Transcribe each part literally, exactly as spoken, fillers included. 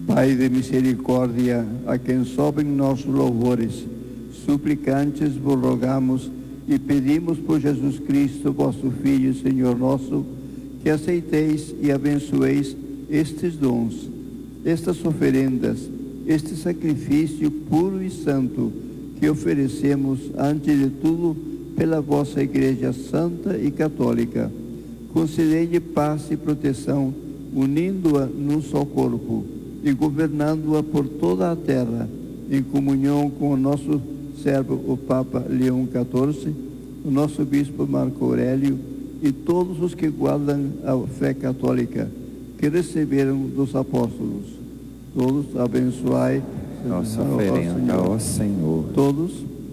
Pai de misericórdia, a quem sobem nossos louvores, suplicantes vos rogamos e pedimos por Jesus Cristo, vosso Filho, Senhor nosso, que aceiteis e abençoeis estes dons, estas oferendas, este sacrifício puro e santo que oferecemos, antes de tudo, pela vossa Igreja Santa e Católica. Concedei-lhe paz e proteção, unindo-a num só corpo e governando-a por toda a terra, em comunhão com o nosso servo, o Papa Leão quatorze, o nosso Bispo Marco Aurélio e todos os que guardam a fé católica, que receberam dos apóstolos. Todos abençoai nossa oferenda ao Senhor. Todos,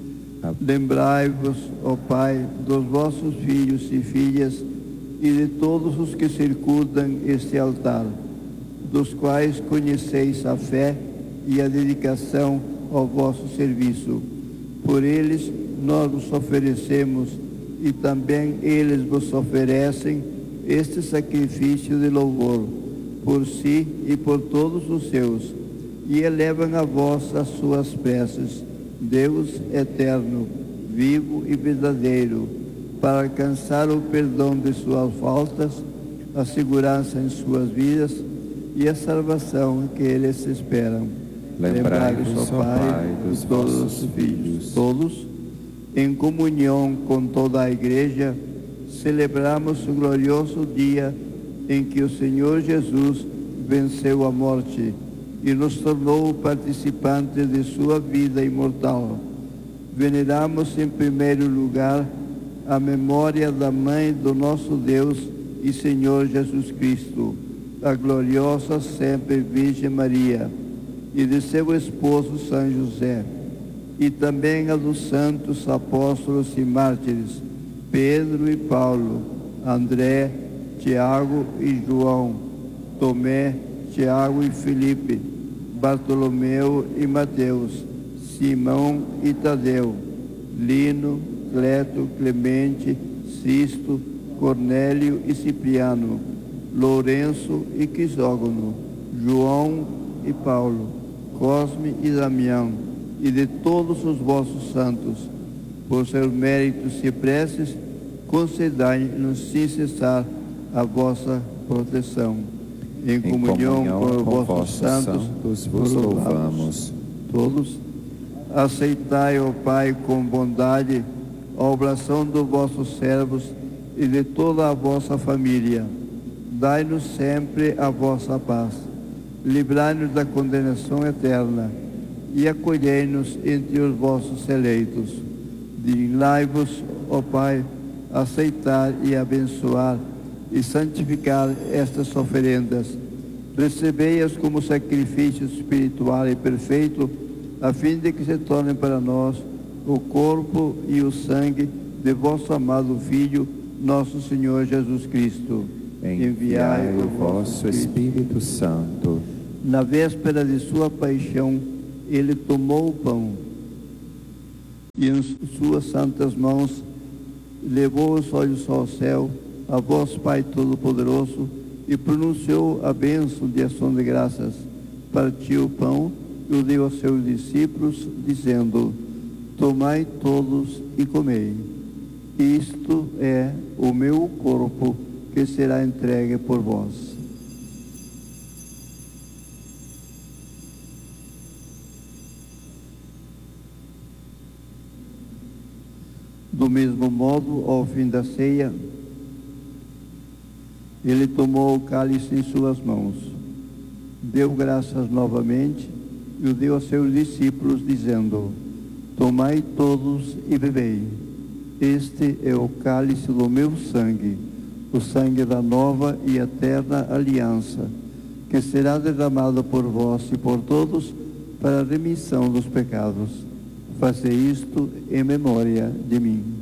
lembrai-vos, ó Pai, dos vossos filhos e filhas e de todos os que circundam este altar, dos quais conheceis a fé e a dedicação ao vosso serviço. Por eles nós vos oferecemos e também eles vos oferecem este sacrifício de louvor, por si e por todos os seus, e elevam a vós as suas preces, Deus eterno, vivo e verdadeiro, para alcançar o perdão de suas faltas, a segurança em suas vidas e a salvação que eles esperam. Lembrai-vos, ó Pai, dos vossos filhos. Todos, em comunhão com toda a Igreja, celebramos o glorioso dia em que o Senhor Jesus venceu a morte e nos tornou participantes de sua vida imortal. Veneramos em primeiro lugar a memória da Mãe do nosso Deus e Senhor Jesus Cristo, a gloriosa sempre Virgem Maria, e de seu esposo São José, e também a dos santos apóstolos e mártires, Pedro e Paulo, André, Tiago e João, Tomé, Tiago e Filipe, Bartolomeu e Mateus, Simão e Tadeu, Lino, Cleto, Clemente, Sisto, Cornélio e Cipriano, Lourenço e Crisógono, João e Paulo, Cosme e Damião, e de todos os vossos santos. Por seus méritos e preces, concedai-nos sem cessar a vossa proteção. Em, em comunhão, comunhão com os com vossos vossos santos, santos vos louvamos. Todos, aceitai, ó Pai, com bondade, a oblação dos vossos servos e de toda a vossa família. Dai-nos sempre a vossa paz. Livrai-nos da condenação eterna e acolhei-nos entre os vossos eleitos. Dignai-vos, ó Pai, aceitar e abençoar e santificar estas oferendas. Recebei-as como sacrifício espiritual e perfeito, a fim de que se tornem para nós o corpo e o sangue de vosso amado Filho, nosso Senhor Jesus Cristo. Enviai o vosso Espírito Santo. Na véspera de sua paixão, ele tomou o pão e em suas santas mãos levou os olhos ao céu, a vós, Pai Todo-Poderoso, e pronunciou a bênção de ação de graças. Partiu o pão e o deu aos seus discípulos, dizendo: tomai todos e comei. Isto é o meu corpo, que será entregue por vós. Do mesmo modo, ao fim da ceia, ele tomou o cálice em suas mãos, deu graças novamente e o deu a seus discípulos, dizendo: tomai todos e bebei. Este é o cálice do meu sangue, o sangue da nova e eterna aliança, que será derramado por vós e por todos para a remissão dos pecados. Faze isto em memória de mim.